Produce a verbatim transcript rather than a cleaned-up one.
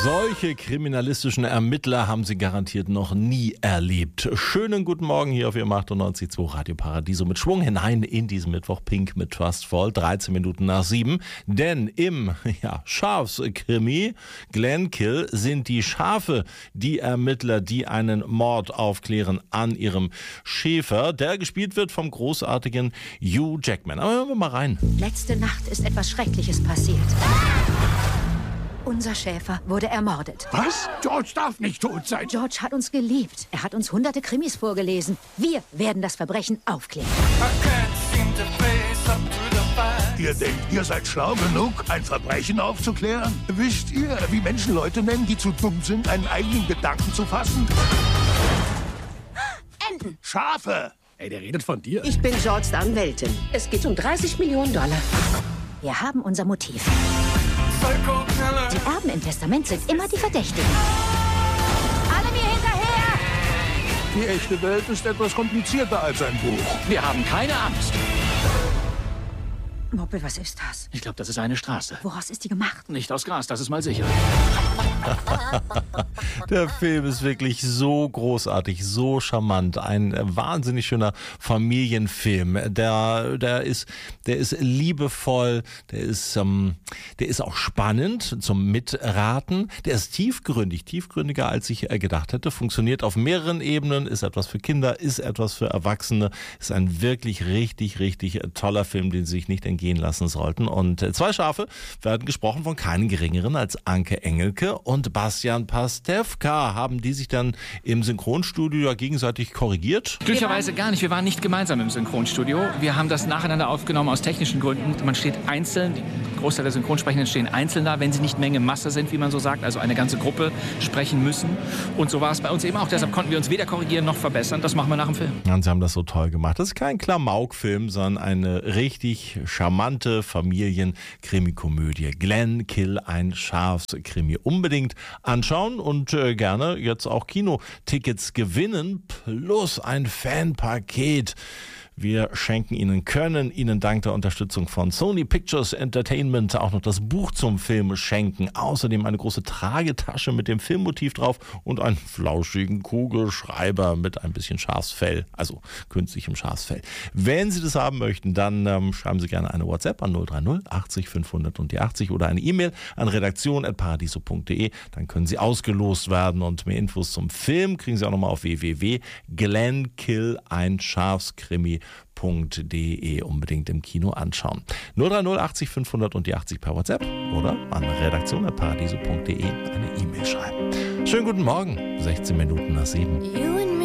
Solche kriminalistischen Ermittler haben Sie garantiert noch nie erlebt. Schönen guten Morgen hier auf Ihrem achtundneunzig Komma zwei Radio Paradiso mit Schwung hinein in diesen Mittwoch. Pink mit Trustfall, dreizehn Minuten nach sieben. Denn im ja, Schafskrimi Glenkill sind die Schafe die Ermittler, die einen Mord aufklären an ihrem Schäfer, der gespielt wird vom großartigen Hugh Jackman. Aber hören wir mal rein. Letzte Nacht ist etwas Schreckliches passiert. Unser Schäfer wurde ermordet. Was? George darf nicht tot sein. George hat uns geliebt. Er hat uns hunderte Krimis vorgelesen. Wir werden das Verbrechen aufklären. Ihr denkt, ihr seid schlau genug, ein Verbrechen aufzuklären? Wisst ihr, wie Menschen Leute nennen, die zu dumm sind, einen eigenen Gedanken zu fassen? Enten. Schafe. Ey, der redet von dir. Ich bin Georges Anwältin. Es geht um dreißig Millionen Dollar. Wir haben unser Motiv. Die Erben im Testament sind immer die Verdächtigen. Alle mir hinterher! Die echte Welt ist etwas komplizierter als ein Buch. Wir haben keine Angst. Moppel, was ist das? Ich glaube, das ist eine Straße. Woraus ist die gemacht? Nicht aus Gras, das ist mal sicher. Der Film ist wirklich so großartig, so charmant. Ein wahnsinnig schöner Familienfilm. Der, der, ist, der ist liebevoll, der ist, ähm, der ist auch spannend zum Mitraten. Der ist tiefgründig, tiefgründiger als ich gedacht hätte. Funktioniert auf mehreren Ebenen, ist etwas für Kinder, ist etwas für Erwachsene. Ist ein wirklich richtig, richtig toller Film, den Sie sich nicht entgehen lassen sollten. Und zwei Schafe werden gesprochen von keinen geringeren als Anke Engelke und Bastian Pastewka. Haben die sich dann im Synchronstudio ja gegenseitig korrigiert? Glücklicherweise gar nicht. Wir waren nicht gemeinsam im Synchronstudio. Wir haben das nacheinander aufgenommen aus technischen Gründen. Man steht einzeln, die Großteil der Synchronsprechenden stehen einzeln da, wenn sie nicht Menge Masse sind, wie man so sagt, also eine ganze Gruppe sprechen müssen. Und so war es bei uns eben auch. Deshalb konnten wir uns weder korrigieren noch verbessern. Das machen wir nach dem Film. Und sie haben das so toll gemacht. Das ist kein Klamauk-Film, sondern eine richtig charmante Familien-Krimikomödie. Glenkill, ein Schafskrimi. Unbedingt anschauen und äh, gerne jetzt auch Kinotickets gewinnen plus ein Fanpaket. Wir schenken Ihnen, können Ihnen dank der Unterstützung von Sony Pictures Entertainment auch noch das Buch zum Film schenken. Außerdem eine große Tragetasche mit dem Filmmotiv drauf und einen flauschigen Kugelschreiber mit ein bisschen Schafsfell, also künstlichem Schafsfell. Wenn Sie das haben möchten, dann ähm, schreiben Sie gerne eine WhatsApp an null drei null achtzig fünfhundert und die achtzig oder eine E-Mail an redaktion at paradiso punkt de. Dann können Sie ausgelost werden und mehr Infos zum Film kriegen Sie auch nochmal auf w w w punkt glenkill ein Schafskrimi punkt de unbedingt im Kino anschauen. null drei null achtzig fünfhundert und die achtzig per WhatsApp oder an redaktion at paradiso punkt de eine E-Mail schreiben. Schönen guten Morgen, sechzehn Minuten nach sieben.